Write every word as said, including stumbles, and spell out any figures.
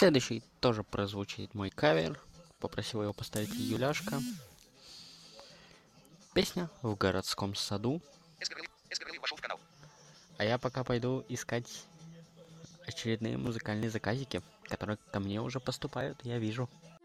Следующий тоже прозвучит мой кавер. Попросил его поставить Юляшка. Песня «В городском саду». А я пока пойду искать очередные музыкальные заказики, которые ко мне уже поступают, я вижу.